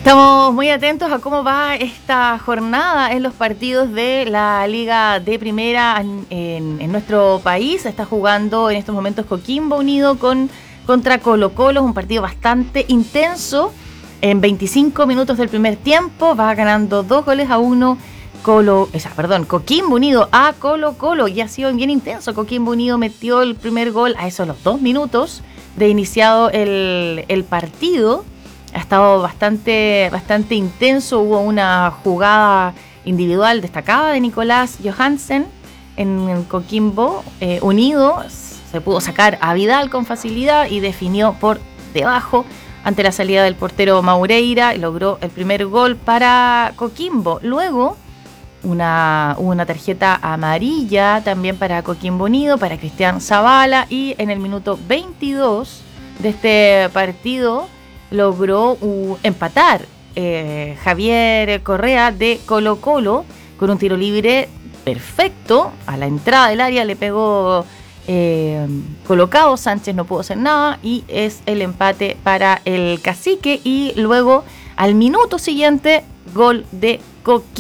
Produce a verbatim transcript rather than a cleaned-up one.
Estamos muy atentos a cómo va esta jornada en los partidos de la Liga de Primera en, en, en nuestro país. Está jugando en estos momentos Coquimbo Unido con, contra Colo Colo, un partido bastante intenso. En veinticinco minutos del primer tiempo va ganando dos goles a uno Colo, o sea, perdón, Coquimbo Unido a Colo Colo, y ha sido bien intenso. Coquimbo Unido metió el primer gol a esos los dos minutos de iniciado el, el partido. Ha estado bastante, bastante intenso. Hubo una jugada individual destacada de Nicolás Johansen en Coquimbo eh, Unido. Se pudo sacar a Vidal con facilidad y definió por debajo ante la salida del portero Maureira y logró el primer gol para Coquimbo. Luego una, una tarjeta amarilla también para Coquimbo Unido, para Cristian Zavala, y en el minuto veintidós de este partido logró uh, empatar eh, Javier Correa de Colo Colo con un tiro libre perfecto a la entrada del área. Le pegó eh, colocado, Sánchez no pudo hacer nada y es el empate para el Cacique. Y luego al minuto siguiente, gol de Coquimbo.